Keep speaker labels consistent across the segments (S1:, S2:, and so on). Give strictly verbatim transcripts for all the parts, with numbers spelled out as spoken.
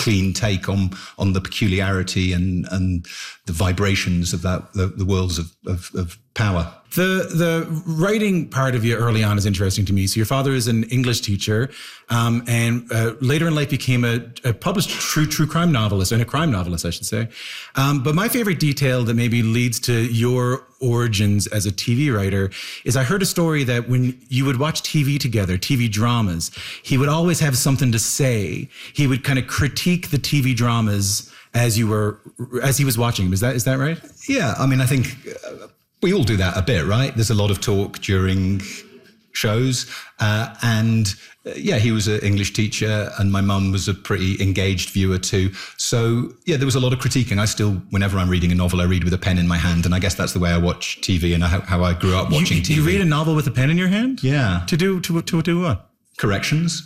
S1: clean take on on the peculiarity and and the vibrations of that the, the worlds of, of, of power.
S2: The the writing part of you early on is interesting to me. So your father is an English teacher, um, and uh, later in life became a, a published true true crime novelist, and a crime novelist, I should say. Um, but my favorite detail that maybe leads to your origins as a T V writer is I heard a story that when you would watch T V together, T V dramas, he would always have something to say. He would kind of critique the T V dramas as you were as he was watching them. Is that is that right?
S1: Yeah, I mean, I think. Uh, We all do that a bit, right? There's a lot of talk during shows. Uh, and uh, yeah, he was an English teacher and my mum was a pretty engaged viewer too. So yeah, there was a lot of critiquing. I still, whenever I'm reading a novel, I read with a pen in my hand. And I guess that's the way I watch T V and how, how I grew up watching
S2: you,
S1: T V.
S2: You read a novel with a pen in your hand?
S1: Yeah.
S2: To do, to, to do what?
S1: Corrections.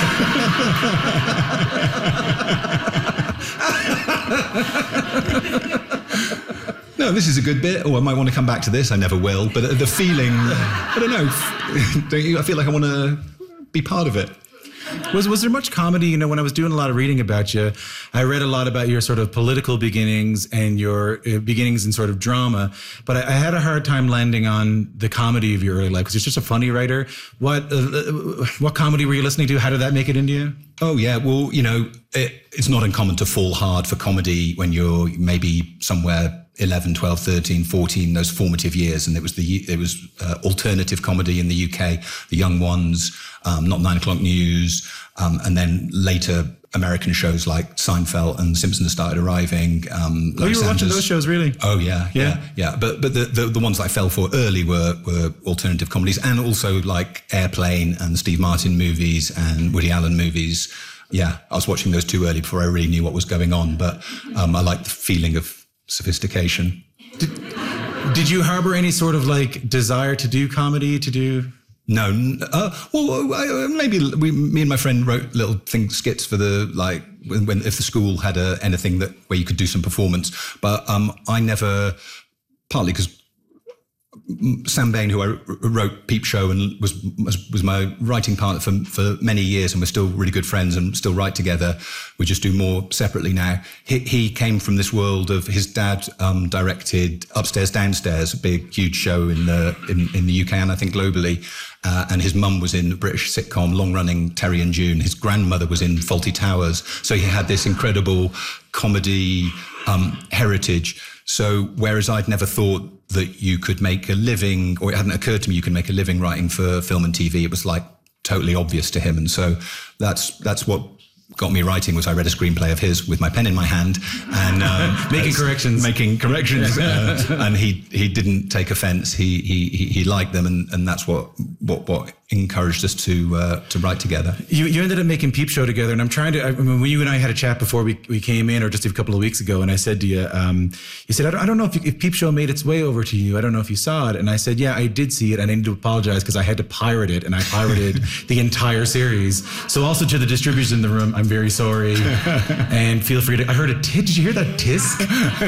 S1: No, this is a good bit. Oh, I might want to come back to this. I never will. But the feeling, I don't know. Don't you? I feel like I want to be part of it.
S2: Was was there much comedy? You know, when I was doing a lot of reading about you, I read a lot about your sort of political beginnings and your uh, beginnings in sort of drama. But I, I had a hard time landing on the comedy of your early life because you're just a funny writer. What uh, what comedy were you listening to? How did that make it into you?
S1: Oh, yeah. Well, you know, it, it's not uncommon to fall hard for comedy when you're maybe somewhere eleven, twelve, thirteen, fourteen, those formative years. And it was the it was uh, alternative comedy in the U K, The Young Ones, um, Not Nine O'Clock News, um, and then later American shows like Seinfeld and Simpsons started arriving. Um,
S2: oh, you were watching those shows, really?
S1: Oh, yeah, yeah, yeah. yeah. But but the, the, the ones that I fell for early were, were alternative comedies and also like Airplane and Steve Martin movies and Woody Allen movies. Yeah, I was watching those too early before I really knew what was going on. But um, I liked the feeling of sophistication.
S2: Did, did you harbor any sort of like desire to do comedy, to do...
S1: No, uh, well, I, maybe we, me and my friend wrote little things, skits for the, like, when, when if the school had a, anything that where you could do some performance. But um, I never, partly because Sam Bain, who I wrote Peep Show and was was, was my writing partner for, for many years, and we're still really good friends and still write together. We just do more separately now. He, he came from this world of his dad um, directed Upstairs Downstairs, a big, huge show in the in, in the U K and I think globally. Uh, and his mum was in the British sitcom long-running Terry and June. His grandmother was in Fawlty Towers. So he had this incredible comedy um, heritage. So whereas I'd never thought that you could make a living, or it hadn't occurred to me you could make a living writing for film and T V, it was like totally obvious to him. And so that's that's what got me writing, was I read a screenplay of his with my pen in my hand and uh,
S2: making corrections,
S1: making corrections, uh, and he he didn't take offence. He he he liked them, and, and that's what what what encouraged us to uh, to write together.
S2: You you ended up making Peep Show together, and I'm trying to. I mean, when you and I had a chat before we, we came in, or just a couple of weeks ago, and I said to you, um, you said, I don't, I don't know if, you, if Peep Show made its way over to you. I don't know if you saw it, and I said, yeah, I did see it, and I need to apologize because I had to pirate it, and I pirated the entire series. So also to the distributors in the room, I'm very sorry, and feel free to. I heard a tisk. Did you hear that tisk?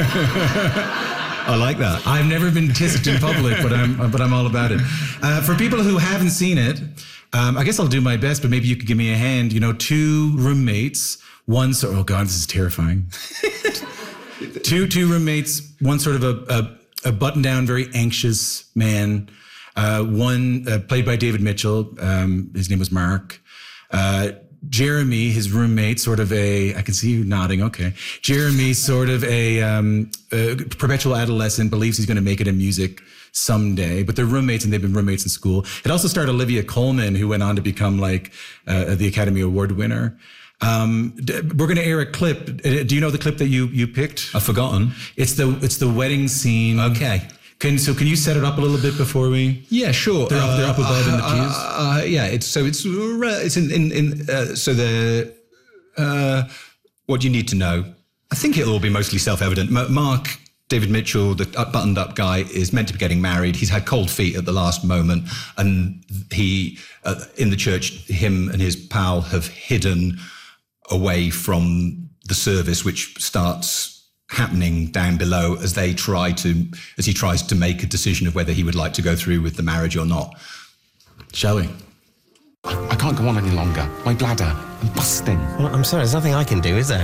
S1: I like that.
S2: I've never been tisked in public, but I'm but I'm all about it. Uh, for people who haven't seen it, um, I guess I'll do my best, but maybe you could give me a hand. You know, two roommates, one sort. Oh God, this is terrifying. two two roommates, one sort of a a, a button down, very anxious man. Uh, one uh, played by David Mitchell. Um, his name was Mark. Uh, Jeremy, his roommate, sort of a, I can see you nodding, okay. Jeremy, sort of a, um, a perpetual adolescent, believes he's going to make it in music someday, but they're roommates and they've been roommates in school. It also starred Olivia Colman, who went on to become like uh, the Academy Award winner. Um, we're going to air a clip. Do you know the clip that you you picked?
S1: I've forgotten.
S2: It's the it's the wedding scene.
S1: Okay.
S2: Can, so can you set it up a little bit before we?
S1: Yeah, sure.
S2: They're, uh, up, they're up above uh, in the pews.
S1: Uh, uh, yeah, it's so it's it's in in, in uh, so the uh, what do you need to know? I think it'll all be mostly self-evident. Mark, David Mitchell, the buttoned-up guy, is meant to be getting married. He's had cold feet at the last moment, and he uh, in the church, him and his pal have hidden away from the service, which starts happening down below as they try to, as he tries to make a decision of whether he would like to go through with the marriage or not.
S2: Shall we?
S3: I can't go on any longer. My bladder, I'm busting.
S4: Well, I'm sorry, there's nothing I can do, is there?